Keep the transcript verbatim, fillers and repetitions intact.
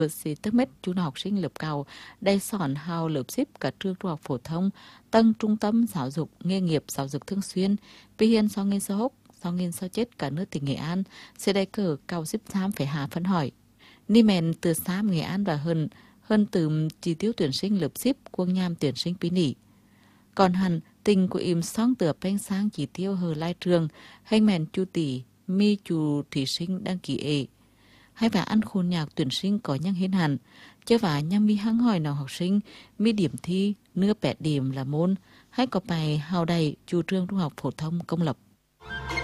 Vượt sĩ tức mít chú học sinh lớp cầu, đây sòn hào lớp ship cả trường trung học phổ thông, tân trung tâm giáo dục, nghề nghiệp giáo dục thường xuyên, vì hiện sau nghìn sau hốc, sau nghìn sau chết cả nước tỉnh Nghệ An, sẽ đại cử cao ship tham phải hạ phân hỏi. Ni mèn từ xa Nghệ An và hơn, hơn từ chỉ tiêu tuyển sinh lớp ship quân nham tuyển sinh bí nỉ. Còn hẳn, tình của im song tựa banh sang chỉ tiêu hờ lai trường, hay mèn chu tỷ, mi chu thí sinh đăng ký ệ. Hay và ăn khôn nhạc tuyển sinh có nhăng hiến hẳn, chứ và nhăng mi hăng hỏi nào học sinh, mi điểm thi, nưa bẹt điểm là môn, hay có bài hào đầy chủ trương trung học phổ thông công lập.